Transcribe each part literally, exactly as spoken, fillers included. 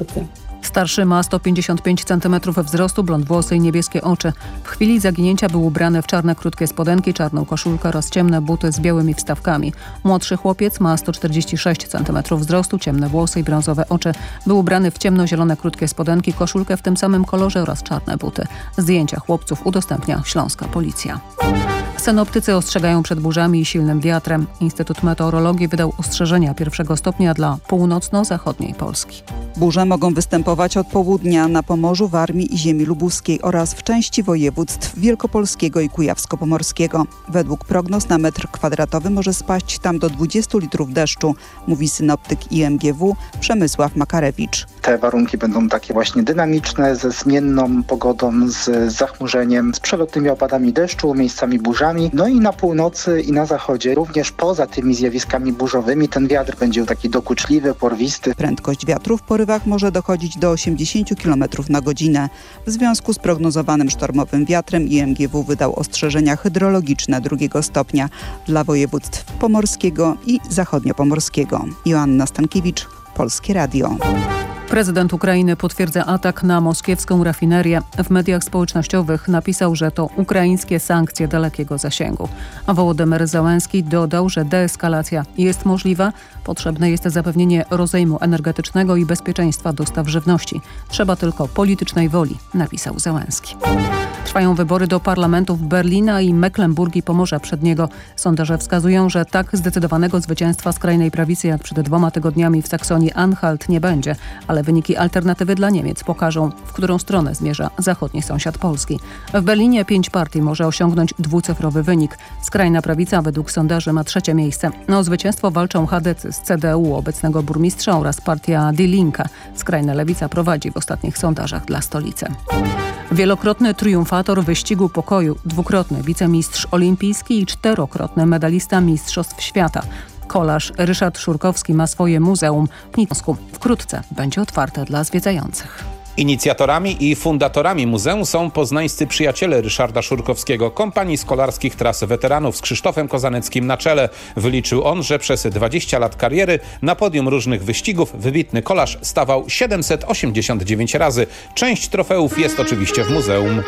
Konstytucji. Starszy ma sto pięćdziesiąt pięć centymetrów wzrostu, blond włosy i niebieskie oczy. W chwili zaginięcia był ubrany w czarne krótkie spodenki, czarną koszulkę oraz ciemne buty z białymi wstawkami. Młodszy chłopiec ma sto czterdzieści sześć centymetrów wzrostu, ciemne włosy i brązowe oczy. Był ubrany w ciemnozielone krótkie spodenki, koszulkę w tym samym kolorze oraz czarne buty. Zdjęcia chłopców udostępnia śląska policja. Synoptycy ostrzegają przed burzami i silnym wiatrem. Instytut Meteorologii wydał ostrzeżenia pierwszego stopnia dla północno-zachodniej Polski. Burze mogą występować od południa na Pomorzu, Warmii i ziemi lubuskiej oraz w części województw wielkopolskiego i kujawsko-pomorskiego. Według prognoz na metr kwadratowy może spaść tam do dwudziestu litrów deszczu, mówi synoptyk I M G W Przemysław Makarewicz. Te warunki będą takie właśnie dynamiczne, ze zmienną pogodą, z zachmurzeniem, z przelotnymi opadami deszczu, miejscami burzami. No i na północy i na zachodzie, również poza tymi zjawiskami burzowymi, ten wiatr będzie taki dokuczliwy, porwisty. Prędkość wiatru w porywach może dochodzić do osiemdziesięciu kilometrów na godzinę. W związku z prognozowanym sztormowym wiatrem I M G W wydał ostrzeżenia hydrologiczne drugiego stopnia dla województw pomorskiego i zachodniopomorskiego. Joanna Stankiewicz, Polskie Radio. Prezydent Ukrainy potwierdza atak na moskiewską rafinerię. W mediach społecznościowych napisał, że to ukraińskie sankcje dalekiego zasięgu. A Wołodymyr Zełenski dodał, że deeskalacja jest możliwa. Potrzebne jest zapewnienie rozejmu energetycznego i bezpieczeństwa dostaw żywności. Trzeba tylko politycznej woli, napisał Zełenski. Trwają wybory do parlamentów Berlina i Mecklenburgii Pomorza Przedniego. Sondaże wskazują, że tak zdecydowanego zwycięstwa skrajnej prawicy jak przed dwoma tygodniami w Saksonii-Anhalt nie będzie, ale wyniki alternatywy dla Niemiec pokażą, w którą stronę zmierza zachodni sąsiad Polski. W Berlinie pięć partii może osiągnąć dwucyfrowy wynik. Skrajna prawica według sondaży ma trzecie miejsce. O zwycięstwo walczą chadecy z C D U obecnego burmistrza oraz partia Die Linke. Skrajna lewica prowadzi w ostatnich sondażach dla stolicy. Wielokrotny triumfator wyścigu pokoju, dwukrotny wicemistrz olimpijski i czterokrotny medalista Mistrzostw Świata. Kolarz Ryszard Szurkowski ma swoje muzeum w Gnieznie. Wkrótce będzie otwarte dla zwiedzających. Inicjatorami i fundatorami muzeum są poznańscy przyjaciele Ryszarda Szurkowskiego, kompanii skolarskich Tras Weteranów z Krzysztofem Kozaneckim na czele. Wyliczył on, że przez dwadzieścia lat kariery na podium różnych wyścigów wybitny kolarz stawał siedemset osiemdziesiąt dziewięć razy. Część trofeów jest oczywiście w muzeum.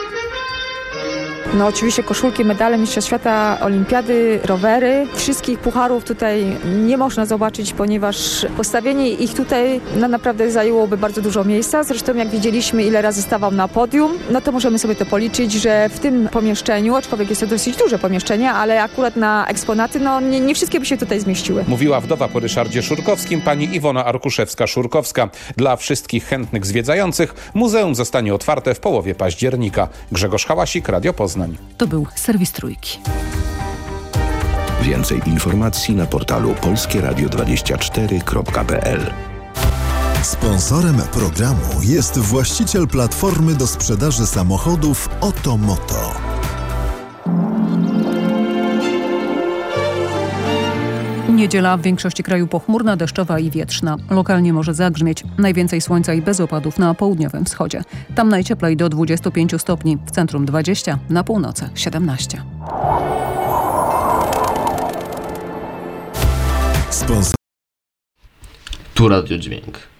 No oczywiście koszulki, medale Mistrzostw Świata, olimpiady, rowery. Wszystkich pucharów tutaj nie można zobaczyć, ponieważ postawienie ich tutaj no, naprawdę zajęłoby bardzo dużo miejsca. Zresztą jak widzieliśmy, ile razy stawał na podium, no to możemy sobie to policzyć, że w tym pomieszczeniu, aczkolwiek jest to dosyć duże pomieszczenie, ale akurat na eksponaty, no nie, nie wszystkie by się tutaj zmieściły. Mówiła wdowa po Ryszardzie Szurkowskim, pani Iwona Arkuszewska-Szurkowska. Dla wszystkich chętnych zwiedzających muzeum zostanie otwarte w połowie października. Grzegorz Hałasik, Radio Poznań. To był serwis Trójki. Więcej informacji na portalu polskie radio dwadzieścia cztery kropka p l. Sponsorem programu jest właściciel platformy do sprzedaży samochodów Otomoto. Niedziela w większości kraju pochmurna, deszczowa i wietrzna. Lokalnie może zagrzmieć. Najwięcej słońca i bez opadów na południowym wschodzie. Tam najcieplej do dwudziestu pięciu stopni, w centrum dwadzieścia, na północy siedemnaście. Sponsor... Tu Radio Dźwięk.